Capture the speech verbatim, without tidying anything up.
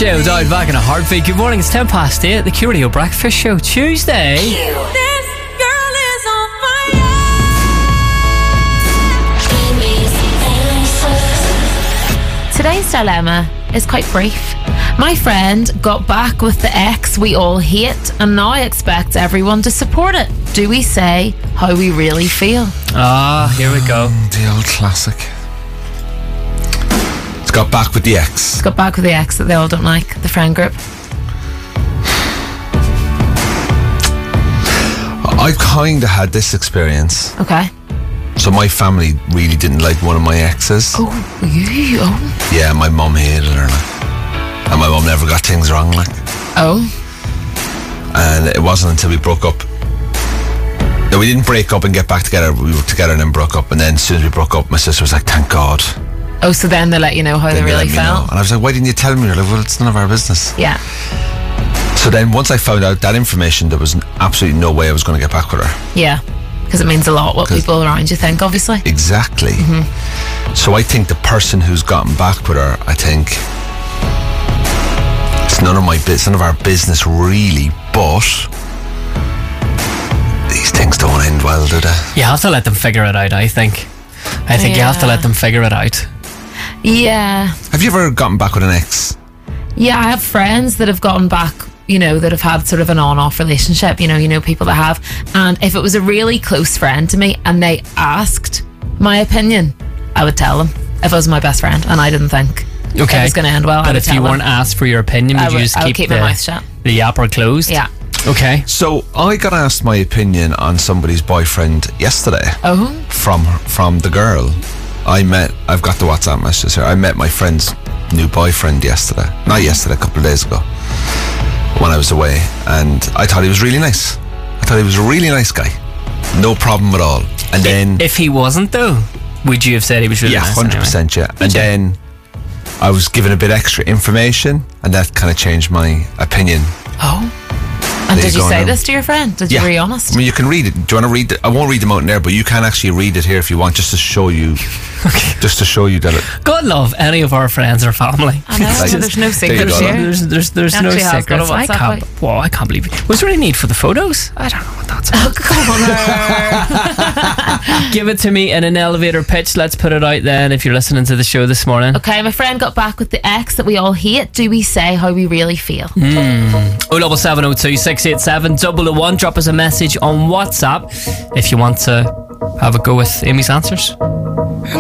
Show died back in a heartbeat. Good morning, it's ten past eight. The Q Radio Breakfast Show, Tuesday. This girl is on fire. Today's dilemma is quite brief. My friend got back with the ex we all hate and now expects everyone to support it. Do we say how we really feel? Ah, here we go. The old classic. It's got back with the ex. Got back with the ex that they all don't like, the friend group. I've kind of had this experience. Okay. So my family really didn't like one of my exes. Oh, you? Oh. Yeah, my mum hated her. Like. And my mum never got things wrong, like. Oh. And it wasn't until we broke up. No, we didn't break up and get back together. We were together and then broke up. And then as soon as we broke up, my sister was like, thank God. Oh, so then they let you know how Then they really let me know. felt? And I was like, why didn't you tell me? They're like, well, it's none of our business. Yeah. So then once I found out that information, there was absolutely no way I was going to get back with her. Yeah. Because it means a lot what people around you think, obviously. Exactly. Mm-hmm. So I think the person who's gotten back with her, I think it's none of my business, none of our business really, but these things don't end well, do they? You have to let them figure it out, I think. I think you have to Yeah. let them figure it out. Yeah. Have you ever gotten back with an ex? Yeah, I have friends that have gotten back, you know, that have had sort of an on-off relationship, you know, you know, people that have. And if it was a really close friend to me and they asked my opinion, I would tell them. If it was my best friend and I didn't think Okay. it was going to end well, I But would if tell you them. weren't asked for your opinion, would I you would- just I would keep, keep the, my mouth shut. the yapper closed? Yeah. Okay. So I got asked my opinion on somebody's boyfriend yesterday. Oh? From from the girl. I met, I've got the WhatsApp messages here. I met my friend's new boyfriend yesterday. Not yesterday, a couple of days ago. When I was away. And I thought he was really nice. I thought he was a really nice guy. No problem at all. And then... If he wasn't, though, would you have said he was really yeah, nice? one hundred percent, anyway? yeah. And then I was given a bit extra information and that kind of changed my opinion. Oh. And There did you you go say now. this to your friend? Did Yeah. you be honest? I mean, you can read it. Do you want to read it? I won't read them out in there, but you can actually read it here if you want, just to show you, just to show you that it... God love any of our friends or family. I know, Like- there's no There you secrets go, here. There's there's there's no Actually has got a secrets. I WhatsApp can't. out. Whoa, I can't believe it. Was there any need for the photos? I don't know what that's Oh, about. come on. Give it to me in an elevator pitch. Let's put it out then. If you're listening to the show this morning. Okay, my friend got back with the ex that we all hate. Do we say how we really feel? oh double seven oh two six eight seven double oh one. Drop us a message on WhatsApp if you want to have a go with Amy's answers.